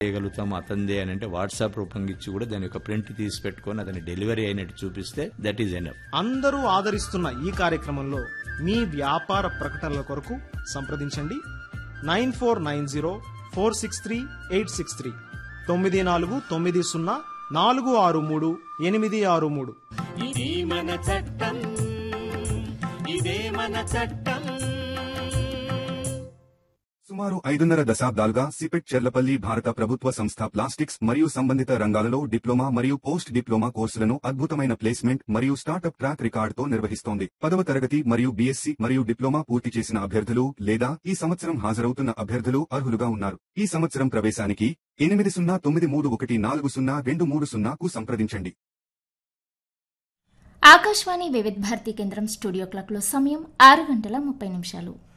చేయగలుగుతాం అతందే అని అంటే వాట్సాప్ రూపంగిచ్చి కూడా దాని యొక్క ప్రింట్ తీసి పెట్టుకొని అతని డెలివరీ అయినట్టు చూపిస్తే దట్ ఈస్ ఎనఫ్. అందరూ ఆదరిస్తున్న ఈ కార్యక్రమంలో మీ వ్యాపార ప్రకటనల కొరకు సంప్రదించండి 9490463863 9490463863. ఇది మన చట్టం, ఇదే మన చట్టం. సుమారు 5.5 దశాబ్దాలుగా సిపెట్ చెర్లపల్లి భారత ప్రభుత్వ సంస్థ ప్లాస్టిక్స్ మరియు సంబంధిత రంగాలలో డిప్లొమా మరియు పోస్ట్ డిప్లొమా కోర్సులను అద్భుతమైన ప్లేస్మెంట్ మరియు స్టార్టప్ ట్రాక్ రికార్డుతో నిర్వహిస్తోంది. 10వ తరగతి మరియు బీఎస్సీ మరియు డిప్లొమా పూర్తి చేసిన అభ్యర్థులు లేదా ఈ సంవత్సరం హాజరవుతున్న అభ్యర్థులు అర్హులుగా ఉన్నారు. ఈ సంవత్సరం ప్రవేశానికి 8093140230కు సంప్రదించండి. ఆకాశవాణి వివిధ భారతి కేంద్రం స్టూడియో క్లాక్లో సమయం 6:30.